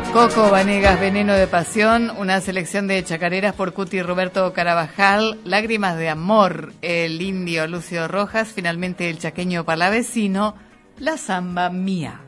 Coco Vanegas, Veneno de Pasión, una selección de chacareras por Cuti Roberto Carabajal, Lágrimas de Amor, el indio Lucio Rojas, finalmente el chaqueño Palavecino, La Zamba Mía.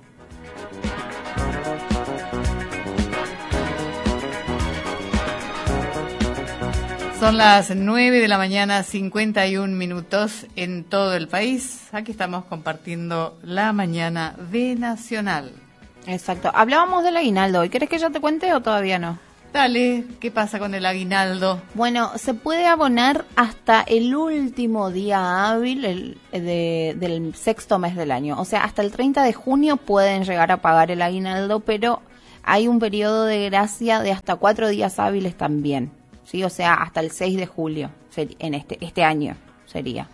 Son las 9 de la mañana, 51 minutos en todo el país. Aquí estamos compartiendo la mañana de Nacional. Exacto. Hablábamos del aguinaldo hoy. ¿Querés que ya te cuente o todavía no? Dale, ¿qué pasa con el aguinaldo? Bueno, se puede abonar hasta el último día hábil del sexto mes del año. O sea, hasta el 30 de junio pueden llegar a pagar el aguinaldo, pero hay un periodo de gracia de hasta 4 días hábiles también. ¿Sí? O sea, hasta el 6 de julio en este año sería.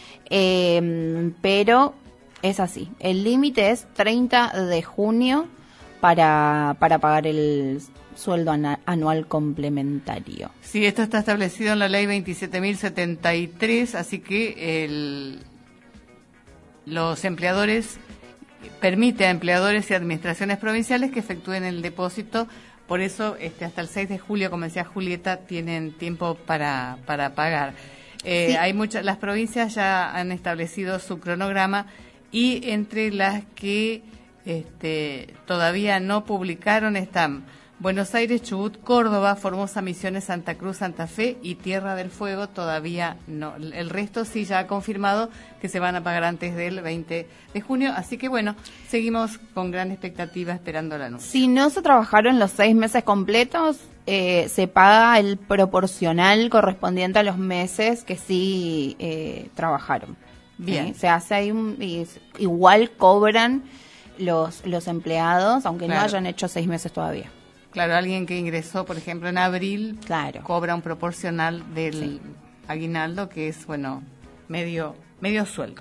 Pero es así. El límite es 30 de junio para pagar el sueldo anual complementario. Sí, esto está establecido en la ley 27.073, así que los empleadores permite a empleadores y administraciones provinciales que efectúen el depósito. Por eso, hasta el 6 de julio, como decía Julieta, tienen tiempo para pagar. Sí. Las provincias ya han establecido su cronograma y entre las que todavía no publicaron están Buenos Aires, Chubut, Córdoba, Formosa, Misiones, Santa Cruz, Santa Fe y Tierra del Fuego. Todavía no. El resto sí ya ha confirmado que se van a pagar antes del 20 de junio. Así que bueno, seguimos con gran expectativa esperando el anuncio. Si no se trabajaron los 6 meses completos, se paga el proporcional correspondiente a los meses que sí trabajaron. Bien. Se hace ahí igual cobran los empleados, aunque no hayan hecho 6 meses todavía. Claro, alguien que ingresó, por ejemplo, en abril, cobra un proporcional del aguinaldo, que es, medio sueldo.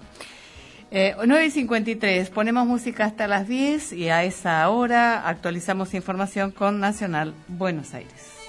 9:53, ponemos música hasta las 10 y a esa hora actualizamos información con Nacional Buenos Aires.